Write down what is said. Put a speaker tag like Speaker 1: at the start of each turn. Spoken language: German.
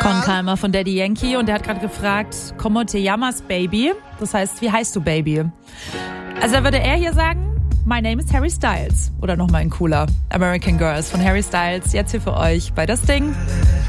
Speaker 1: Con Calma von Daddy Yankee und der hat gerade gefragt, ¿Cómo te llamas, Baby? Das heißt, wie heißt du, Baby? Also da würde er hier sagen, My name is Harry Styles. Oder nochmal ein cooler American Girls von Harry Styles. Jetzt hier für euch bei Das Ding.